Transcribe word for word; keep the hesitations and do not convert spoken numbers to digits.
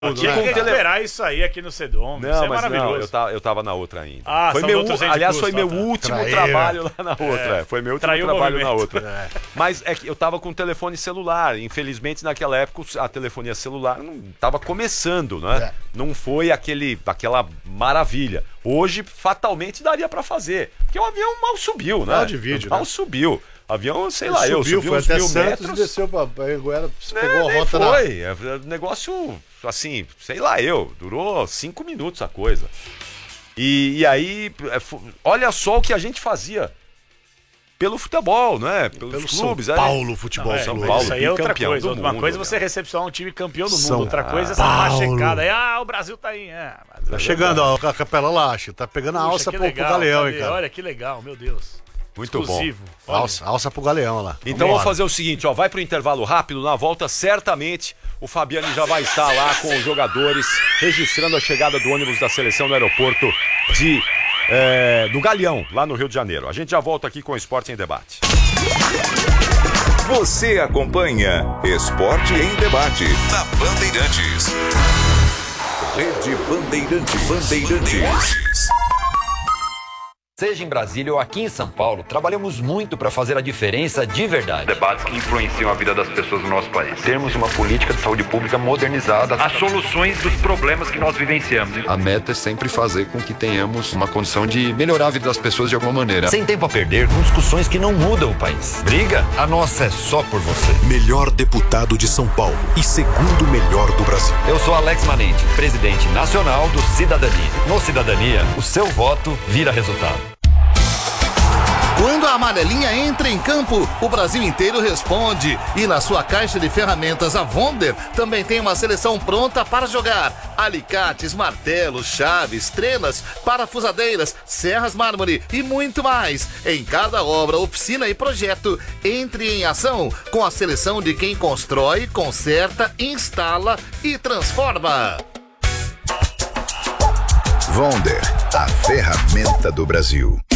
Tinha que recuperar isso aí aqui no Sedom. Não, isso é mas maravilhoso. não, eu tava, eu tava na outra ainda. Ah, foi meu, aliás, curso, foi meu tá. último Traiu. trabalho lá na outra. É, Foi meu último traiu o trabalho na movimento. outra. É. Mas é que eu tava com telefone celular. Infelizmente, naquela época, a telefonia celular não tava começando, né? É. Não foi aquele, aquela maravilha. Hoje, fatalmente, daria pra fazer. Porque o avião mal subiu, né? Mal de vídeo, mal né? subiu. Avião, sei Ele lá, eu subiu, subi foi uns até mil Santos metros. e desceu pra Anguera, você Né, pegou a nem rota na... foi. É um negócio, assim, sei lá eu, durou cinco minutos a coisa. E, e aí, é, fu- olha só o que a gente fazia pelo futebol, né? Pelos Pelo clubes. São aí- Paulo Futebol Não, é, São mas Clube. Paulo, isso aí é outra bicampeão coisa. do Uma mundo, coisa é meu. você recepcionar um time campeão do mundo. São outra coisa é essa Paulo. machecada aí. Ah, o Brasil tá aí. É, mas Tá é chegando, verdade. ó, a capela lá, acho. Tá pegando a Puxa, alça que pro, pro legal, galeão, cadê? hein, cara. Olha que legal, meu Deus. Muito bom. Exclusivo. Olha. Alça, alça pro galeão lá. Então Vambora. vamos fazer o seguinte, ó, vai pro intervalo rápido, na volta certamente o Fabiani já vai estar lá com os jogadores registrando a chegada do ônibus da seleção no aeroporto de é, do Galeão, lá no Rio de Janeiro. A gente já volta aqui com o Esporte em Debate. Você acompanha Esporte em Debate na Bandeirantes. Rede Bandeirantes. Bandeirantes. Seja em Brasília ou aqui em São Paulo, trabalhamos muito para fazer a diferença de verdade. Debates que influenciam a vida das pessoas no nosso país. Termos uma política de saúde pública modernizada. As soluções dos problemas que nós vivenciamos. A meta é sempre fazer com que tenhamos uma condição de melhorar a vida das pessoas de alguma maneira. Sem tempo a perder com discussões que não mudam o país. Briga? A nossa é só por você. Melhor deputado de São Paulo e segundo melhor do Brasil. Eu sou Alex Manente, presidente nacional do Cidadania. No Cidadania, o seu voto vira resultado. Quando a amarelinha entra em campo, o Brasil inteiro responde. E na sua caixa de ferramentas, a Wonder também tem uma seleção pronta para jogar. Alicates, martelos, chaves, trenas, parafusadeiras, serras mármore e muito mais. Em cada obra, oficina e projeto, entre em ação com a seleção de quem constrói, conserta, instala e transforma. Wonder, a ferramenta do Brasil.